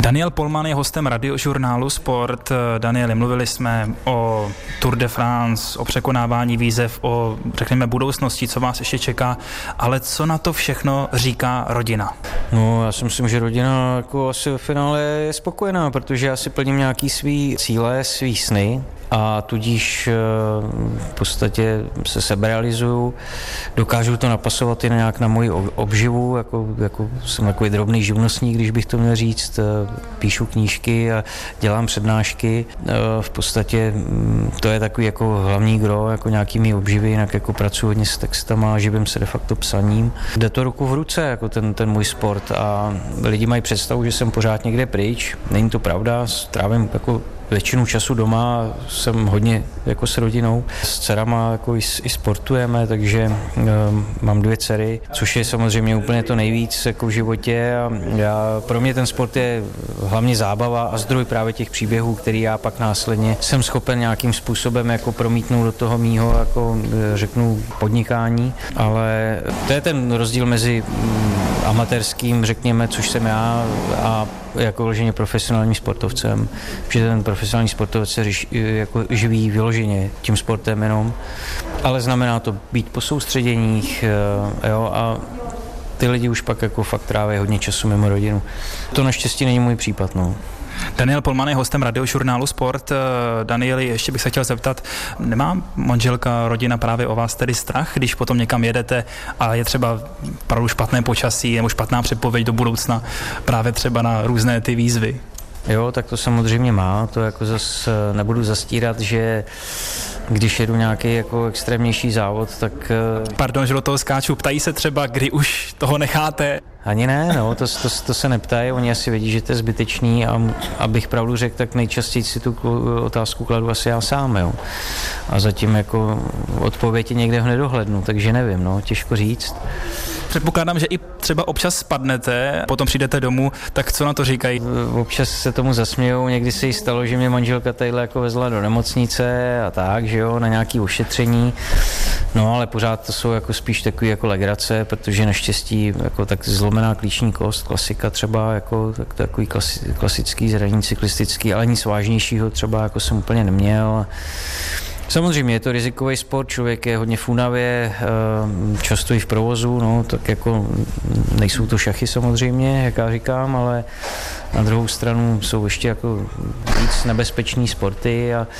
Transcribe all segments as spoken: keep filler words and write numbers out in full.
Daniel Polman je hostem radiožurnálu Sport. Danieli, mluvili jsme o Tour de France, o překonávání výzev, o, řekněme, budoucnosti, co vás ještě čeká, ale co na to všechno říká rodina? No, já si myslím, že rodina jako asi ve finále je spokojená, protože já si plním nějaký svý cíle, svý sny a tudíž v podstatě se seberealizuju, dokážu to napasovat i nějak na moji obživu, jako, jako jsem takový drobný živnostník, když bych to měl říct, píšu knížky a dělám přednášky, v podstatě to je takový jako hlavní gro, jako nějaký mý obživy, jinak jako pracuji hodně s textama a živím se de facto psaním. Jde to ruku v ruce, jako ten, ten můj sport a lidi mají představu, že jsem pořád někde pryč, není to pravda, trávím jako většinu času doma, jsem hodně jako s rodinou, s dcerama jako i, i sportujeme, takže um, mám dvě dcery, což je samozřejmě úplně to nejvíc jako v životě a já, pro mě ten sport je hlavně zábava a zdroj právě těch příběhů, který já pak následně jsem schopen nějakým způsobem jako promítnout do toho mýho, jako řeknu, podnikání, ale to je ten rozdíl mezi amatérským, řekněme, což jsem já, a jako vyloženě profesionálním sportovcem, že ten profesionální sportovec se řiš, jako živí vyloženě tím sportem jenom, ale znamená to být po soustředěních, jo, a ty lidi už pak jako fakt tráví hodně času mimo rodinu. To naštěstí není můj případ, no. Daniel Polman je hostem radiožurnálu Sport. Danieli, ještě bych se chtěl zeptat, nemá manželka, rodina právě o vás tedy strach, když potom někam jedete a je třeba opravdu špatné počasí nebo špatná předpověď do budoucna právě třeba na různé ty výzvy? Jo, tak to samozřejmě má, to jako zas nebudu zastírat, že když jedu nějaký jako extrémnější závod, tak... Pardon, že do toho skáču, ptají se třeba, kdy už toho necháte? Ani ne, no, to, to, to se neptají, oni asi vědí, že to je zbytečný a abych pravdu řekl, tak nejčastěji si tu otázku kladu asi já sám, jo. A zatím jako odpověď někde ho nedohlednu, takže nevím, no, těžko říct. Předpokládám, že i třeba občas spadnete, potom přijdete domů, tak co na to říkají? Občas se tomu zasmějou, někdy se jí stalo, že mě manželka tadyhle jako vezla do nemocnice a tak, že jo, na nějaké ošetření. No, ale pořád to jsou jako spíš takový jako legrace, protože naštěstí jako tak zlomená klíční kost, klasika třeba, jako tak takový klasi, klasický zranění cyklistický, ale nic vážnějšího třeba jako jsem úplně neměl. Samozřejmě je to rizikový sport, člověk je hodně v únavě, často i v provozu, no, tak jako nejsou to šachy samozřejmě, jak já říkám, ale na druhou stranu jsou ještě jako víc nebezpečný sporty a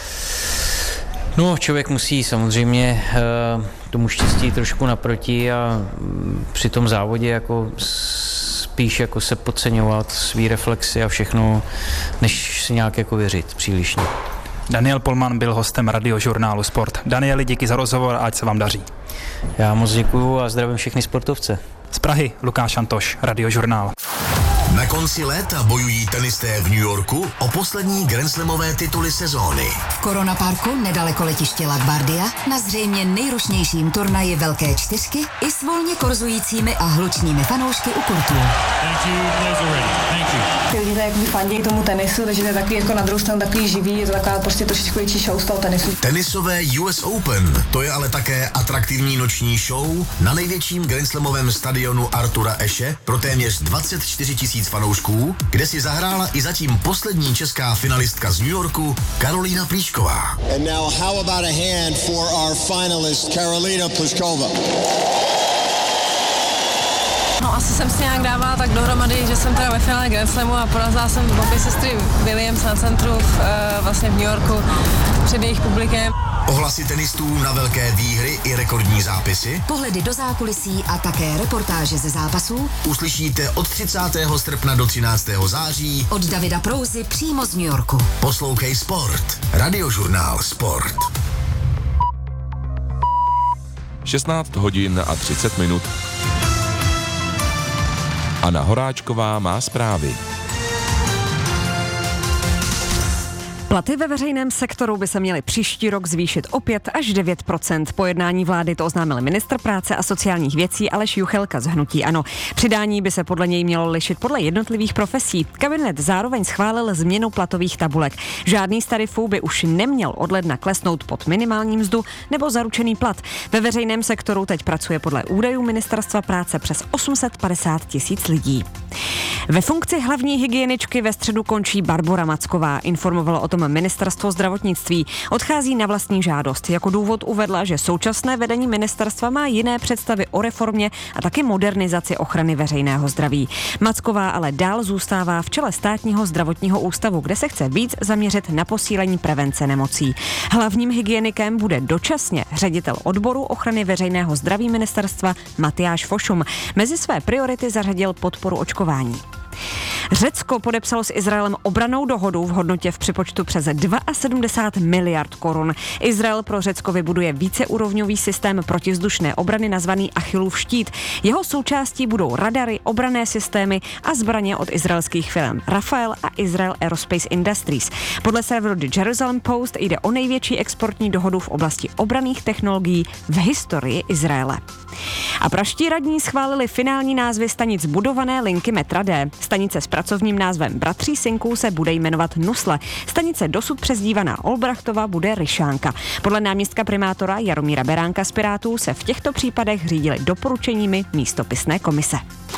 no, člověk musí samozřejmě tomu štěstí trošku naproti a při tom závodě jako spíš jako se podceňovat svý reflexy a všechno, než si nějak jako věřit přílišně. Daniel Polman byl hostem radiožurnálu Sport. Danieli, díky za rozhovor a ať se vám daří. Já moc děkuju a zdravím všechny sportovce. Z Prahy Lukáš Antoš, radiožurnál. Na konci léta bojují tenisté v New Yorku o poslední grandslamové tituly sezóny. V Corona Parku nedaleko letiště LaGuardia na zřejmě nejrušnějším turnaji Velké čtyřky i s volně korzujícími a hlučnými fanoušky u kurtů. Ty lidi tak fandějí tomu tenisu, takže to je takový jako na druhou stranu takový živý, je to taková prostě trošičku větší show z toho tenisu. Tenisové U S Open, to je ale také atraktivní noční show na největším grandslamovém stadionu Artura Ashe pro téměř dvacet čtyři tisíc fanoušků, kde si zahrála i zatím poslední česká finalistka z New Yorku Karolína Plíšková. And now how about a hand for our finalist Karolína Plíšková. No asi jsem si nějak dávala tak dohromady, že jsem teda ve finále Grand Slamu a porazila jsem obě sestry Williams na centru v, e, vlastně v New Yorku před jejich publikem. Ohlasy tenistů na velké výhry i rekordní zápisy, Pohledy do zákulisí a také reportáže ze zápasů uslyšíte od třicátého srpna do třináctého září od Davida Prouzy přímo z New Yorku. Poslouchej Sport, radiožurnál Sport. šestnáct hodin a třicet minut. Anna Horáčková má zprávy. Platy ve veřejném sektoru by se měly příští rok zvýšit o pět až devět procent. Po jednání vlády to oznámil ministr práce a sociálních věcí Aleš Juchelka z hnutí ANO. Přidání by se podle něj mělo lišit podle jednotlivých profesí. Kabinet zároveň schválil změnu platových tabulek. Žádný z tarifů by už neměl od ledna klesnout pod minimální mzdu nebo zaručený plat. Ve veřejném sektoru teď pracuje podle údajů ministerstva práce přes osm set padesát tisíc lidí. Ve funkci hlavní hygieničky ve středu končí Barbora Macková, informovalo o tom ministerstvo zdravotnictví. Odchází na vlastní žádost. Jako důvod uvedla, že současné vedení ministerstva má jiné představy o reformě a taky modernizaci ochrany veřejného zdraví. Macková ale dál zůstává v čele státního zdravotního ústavu, kde se chce víc zaměřit na posílení prevence nemocí. Hlavním hygienikem bude dočasně ředitel odboru ochrany veřejného zdraví ministerstva Matyáš Fošum. Mezi své priority zařadil podporu očkování. Řecko podepsalo s Izraelem obrannou dohodu v hodnotě v přepočtu přes sedmdesát dva miliard korun. Izrael pro Řecko vybuduje víceúrovňový systém protivzdušné obrany nazvaný Achillův štít. Jeho součástí budou radary, obranné systémy a zbraně od izraelských firm Rafael a Israel Aerospace Industries. Podle serveru The Jerusalem Post jde o největší exportní dohodu v oblasti obranných technologií v historii Izraele. A praští radní schválili finální názvy stanic budované linky metra D. Stanice s pracovním názvem Bratří Synků se bude jmenovat Nusle. Stanice dosud přezdívaná Olbrachtova bude Ryšánka. Podle náměstka primátora Jaromíra Beránka z Pirátů se v těchto případech řídili doporučeními místopisné komise.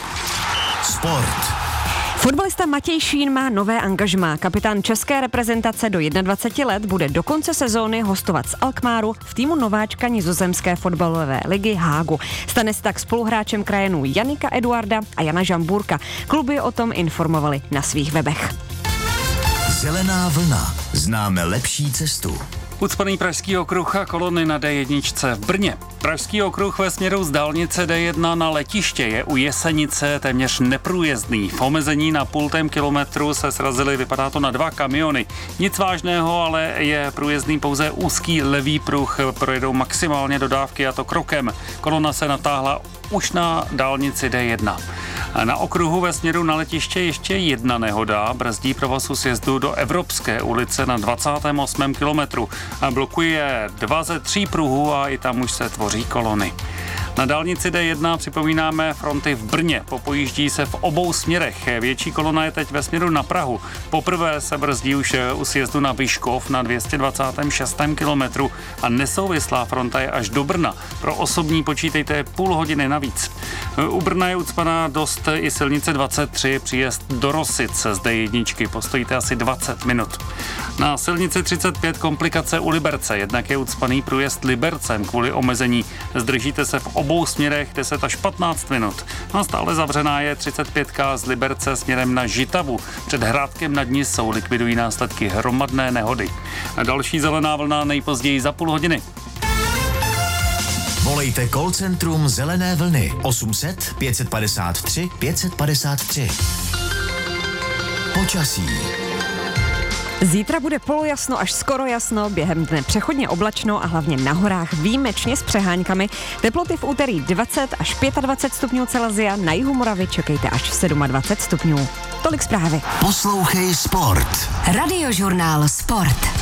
Sport. Fotbalista Matěj Šín má nové angažmá. Kapitán české reprezentace do dvaceti jedna let bude do konce sezóny hostovat z Alkmaaru v týmu nováčka nizozemské fotbalové ligy Hágu. Stane se tak spoluhráčem krajanů Janika Eduarda a Jana Žamburka. Kluby o tom informovali na svých webech. Zelená vlna. Známe lepší cestu. Ucpaný Pražský okruh a kolony na D jedna v Brně. Pražský okruh ve směru z dálnice D jedna na letiště je u Jesenice téměř neprůjezdný. V omezení na půltém kilometru se srazily, vypadá to, na dva kamiony. Nic vážného, ale je průjezdný pouze úzký levý pruh, projedou maximálně dodávky a to krokem. Kolona se natáhla už na dálnici D jedna. Na okruhu ve směru na letiště ještě jedna nehoda, brzdí provoz u sjezdu do Evropské ulice na dvacátém osmém kilometru. Blokuje dva ze tří pruhů a i tam už se tvoří kolony. Na dálnici D jedna připomínáme fronty v Brně. Popojíždí se v obou směrech. Větší kolona je teď ve směru na Prahu. Poprvé se brzdí už u sjezdu na Vyškov na dvě stě dvacátém šestém kilometru a nesouvislá fronta je až do Brna. Pro osobní počítejte půl hodiny navíc. U Brna je ucpaná dost i silnice dvacet tři, příjezd do Rosic z D jedna. Postojíte asi dvacet minut. Na silnici třicet pět komplikace u Liberce. Jednak je ucpaný průjezd Libercem kvůli omezení. Zdržíte se v obou směrech deset až patnáct minut. A stále zavřená je třicet pět z Liberce směrem na Žitavu. Před Hrádkem nad Nisou likvidují následky hromadné nehody. A další zelená vlna nejpozději za půl hodiny. Volejte call centrum Zelené vlny osm set pět padesát tři pět padesát tři. Počasí. Zítra bude polojasno až skoro jasno, během dne přechodně oblačno a hlavně na horách výjimečně s přeháňkami. Teploty v úterý dvacet až dvacet pět stupňů Celsia, na jihu Moravy čekejte až dvacet sedm stupňů. Tolik zprávy. Poslouchej Sport. Radiožurnál Sport.